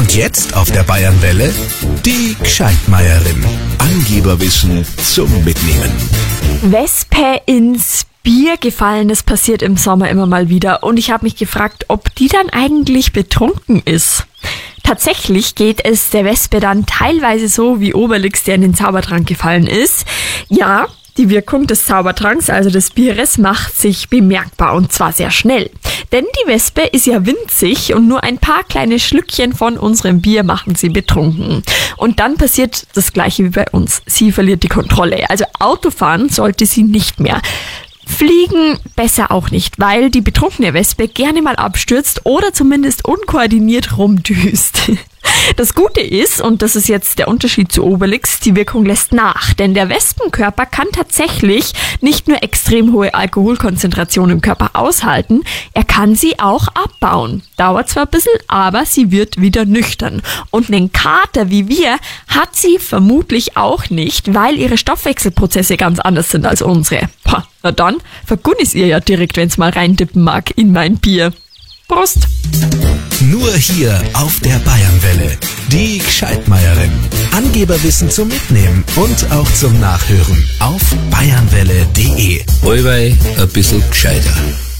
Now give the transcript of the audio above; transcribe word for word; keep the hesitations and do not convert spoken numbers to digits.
Und jetzt auf der Bayernwelle die Gscheidmeierin. Angeberwissen zum Mitnehmen. Wespe ins Bier gefallen, das passiert im Sommer immer mal wieder. Und ich habe mich gefragt, ob die dann eigentlich betrunken ist. Tatsächlich geht es der Wespe dann teilweise so wie Obelix, der in den Zaubertrank gefallen ist. Ja, die Wirkung des Zaubertranks, also des Bieres, macht sich bemerkbar und zwar sehr schnell. Denn die Wespe ist ja winzig und nur ein paar kleine Schlückchen von unserem Bier machen sie betrunken. Und dann passiert das Gleiche wie bei uns. Sie verliert die Kontrolle. Also Autofahren sollte sie nicht mehr. Fliegen besser auch nicht, weil die betrunkene Wespe gerne mal abstürzt oder zumindest unkoordiniert rumdüst. Das Gute ist, und das ist jetzt der Unterschied zu Obelix, die Wirkung lässt nach. Denn der Wespenkörper kann tatsächlich nicht nur extrem hohe Alkoholkonzentrationen im Körper aushalten, er kann sie auch abbauen. Dauert zwar ein bisschen, aber sie wird wieder nüchtern. Und einen Kater wie wir hat sie vermutlich auch nicht, weil ihre Stoffwechselprozesse ganz anders sind als unsere. Pah, na dann vergunn ich's ihr ja direkt, wenn's mal reindippen mag in mein Bier. Prost! Nur hier auf der Bayernwelle. Die Gscheidmeierin. Angeberwissen zum Mitnehmen und auch zum Nachhören auf bayernwelle punkt de. Allweil ein bisschen gescheiter.